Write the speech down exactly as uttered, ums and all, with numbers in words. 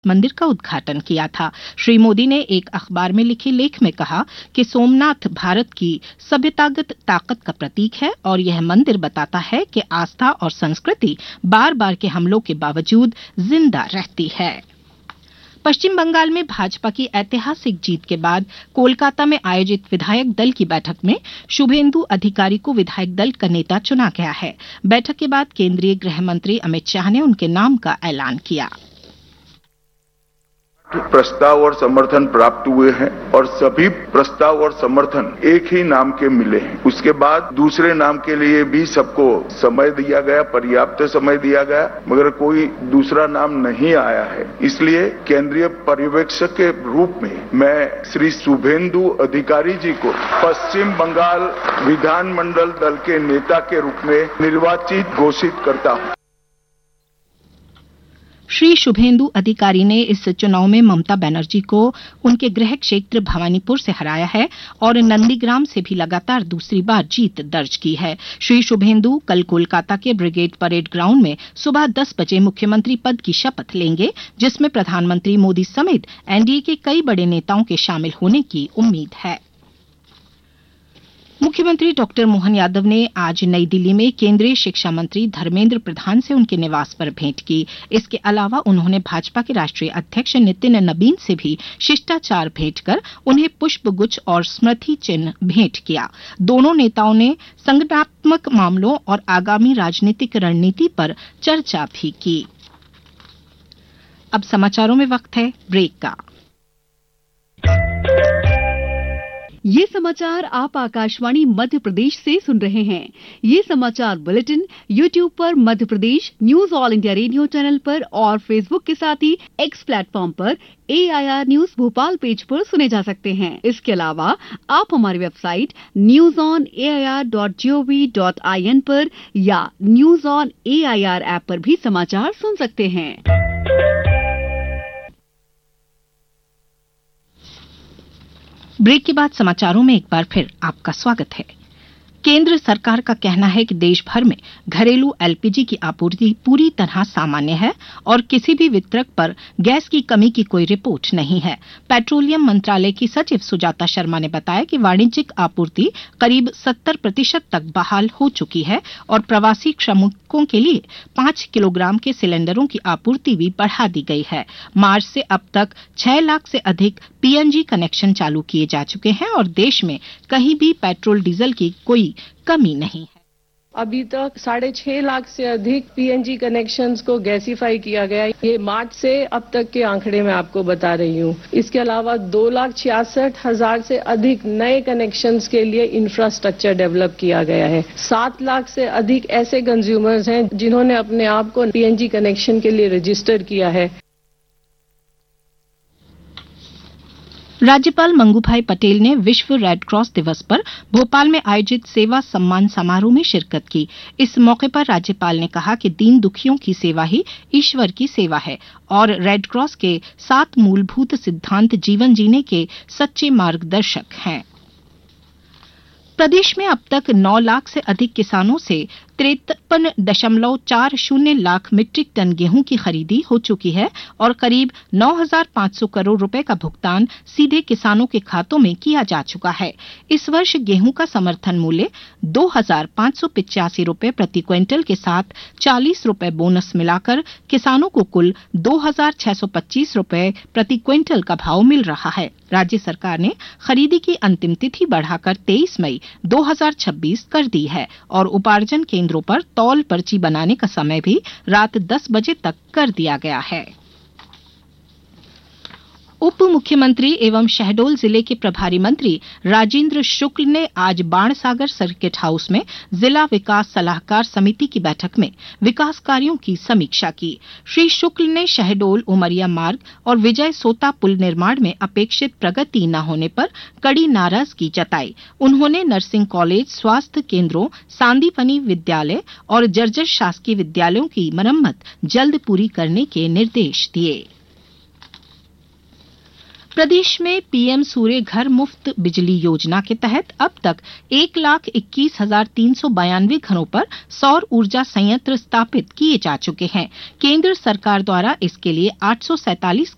मंदिर का उद्घाटन किया था। श्री मोदी ने एक अखबार में लिखे लेख में कहा कि सोमनाथ भारत की सभ्यतागत ताकत का प्रतीक है और यह मंदिर बताता है कि आस्था और संस्कृति बार बार के हमलों के बावजूद जिंदा रहती है। पश्चिम बंगाल में भाजपा की ऐतिहासिक जीत के बाद कोलकाता में आयोजित विधायक दल की बैठक में शुभेंदु अधिकारी को विधायक दल का नेता चुना गया है। बैठक के बाद केंद्रीय गृह मंत्री अमित शाह ने उनके नाम का ऐलान किया। प्रस्ताव और समर्थन प्राप्त हुए हैं और सभी प्रस्ताव और समर्थन एक ही नाम के मिले हैं। उसके बाद दूसरे नाम के लिए भी सबको समय दिया गया, पर्याप्त समय दिया गया, मगर कोई दूसरा नाम नहीं आया है। इसलिए केंद्रीय पर्यवेक्षक के रूप में मैं श्री शुभेंदु अधिकारी जी को पश्चिम बंगाल विधानमंडल दल के नेता के रूप में निर्वाचित घोषित करता हूं। श्री शुभेंदु अधिकारी ने इस चुनाव में ममता बनर्जी को उनके गृह क्षेत्र भवानीपुर से हराया है और नंदीग्राम से भी लगातार दूसरी बार जीत दर्ज की है। श्री शुभेंदु कल कोलकाता के ब्रिगेड परेड ग्राउंड में सुबह दस बजे मुख्यमंत्री पद की शपथ लेंगे, जिसमें प्रधानमंत्री मोदी समेत एनडीए के कई बड़े नेताओं के शामिल होने की उम्मीद है। मुख्यमंत्री डॉक्टर मोहन यादव ने आज नई दिल्ली में केंद्रीय शिक्षा मंत्री धर्मेंद्र प्रधान से उनके निवास पर भेंट की। इसके अलावा उन्होंने भाजपा के राष्ट्रीय अध्यक्ष नितिन नबीन से भी शिष्टाचार भेंट कर उन्हें पुष्प गुच्छ और स्मृति चिन्ह भेंट किया। दोनों नेताओं ने संगठनात्मक मामलों और आगामी राजनीतिक रणनीति पर चर्चा भी की। अब समाचारों में वक्त है ब्रेक का। ये समाचार आप आकाशवाणी मध्य प्रदेश से सुन रहे हैं। ये समाचार बुलेटिन यूट्यूब पर Madhya Pradesh news all India radio channel पर और फेसबुक के साथ ही एक्स प्लेटफॉर्म पर ए I R news Bhopal page पर सुने जा सकते हैं। इसके अलावा आप हमारी website news on A I R dot G O V dot I N पर या news on A I R app पर भी समाचार सुन सकते हैं। ब्रेक के बाद समाचारों में एक बार फिर आपका स्वागत है। केंद्र सरकार का कहना है कि देश भर में घरेलू एलपीजी की आपूर्ति पूरी तरह सामान्य है और किसी भी वितरक पर गैस की कमी की कोई रिपोर्ट नहीं है। पेट्रोलियम मंत्रालय की सचिव सुजाता शर्मा ने बताया कि वाणिज्यिक आपूर्ति करीब सत्तर प्रतिशत तक बहाल हो चुकी है और प्रवासी श्रमिकों के लिए पांच किलोग्राम के सिलेंडरों की आपूर्ति भी बढ़ा दी गई है। मार्च से अब तक छह लाख से अधिक पीएनजी कनेक्शन चालू किए जा चुके हैं और देश में कहीं भी पेट्रोल डीजल की कोई कमी नहीं है। अभी तक साढ़े छह लाख से अधिक पीएनजी कनेक्शंस को गैसीफाई किया गया। ये मार्च से अब तक के आंकड़े मैं आपको बता रही हूँ। इसके अलावा दो लाख छियासठ हजार से अधिक नए कनेक्शंस के लिए इंफ्रास्ट्रक्चर डेवलप किया गया है। सात लाख से अधिक ऐसे कंज्यूमर्स हैं जिन्होंने अपने आप को पीएनजी कनेक्शन के लिए रजिस्टर किया है। राज्यपाल मंगूभाई पटेल ने विश्व रेड क्रॉस दिवस पर भोपाल में आयोजित सेवा सम्मान समारोह में शिरकत की। इस मौके पर राज्यपाल ने कहा कि दीन दुखियों की सेवा ही ईश्वर की सेवा है और रेड क्रॉस के सात मूलभूत सिद्धांत जीवन जीने के सच्चे मार्गदर्शक हैं। प्रदेश में अब तक नौ लाख से अधिक किसानों से तिरपन दशमलव चार शून्य लाख मीट्रिक टन गेहूं की खरीदी हो चुकी है और करीब नौ हजार पांच सौ करोड़ रुपए का भुगतान सीधे किसानों के खातों में किया जा चुका है। इस वर्ष गेहूं का समर्थन मूल्य दो हजार पांच सौ पिचासी रुपए प्रति क्विंटल के साथ चालीस रुपए बोनस मिलाकर किसानों को कुल दो हजार छह सौ पच्चीस रुपए प्रति क्विंटल का भाव मिल रहा है। राज्य सरकार ने खरीदी की अंतिम तिथि बढ़ाकर तेईस मई दो हजार छब्बीस कर दी है और उपार्जन केंद्रों पर तौल पर्ची बनाने का समय भी रात दस बजे तक कर दिया गया है। उप मुख्यमंत्री एवं शहडोल जिले के प्रभारी मंत्री राजेंद्र शुक्ल ने आज बाणसागर सर्किट हाउस में जिला विकास सलाहकार समिति की बैठक में विकास कार्यों की समीक्षा की। श्री शुक्ल ने शहडोल उमरिया मार्ग और विजय सोता पुल निर्माण में अपेक्षित प्रगति न होने पर कड़ी नाराजगी जताई। उन्होंने नर्सिंग कॉलेज, स्वास्थ्य केंद्रों, सांदीपनी विद्यालय और जर्जर शासकीय विद्यालयों की मरम्मत जल्द पूरी करने के निर्देश दिए। प्रदेश में पीएम सूर्य घर मुफ्त बिजली योजना के तहत अब तक एक लाख इक्कीस हजार तीन सौ बयानवे घरों पर सौर ऊर्जा संयंत्र स्थापित किए जा चुके हैं। केंद्र सरकार द्वारा इसके लिए आठ सौ सैंतालीस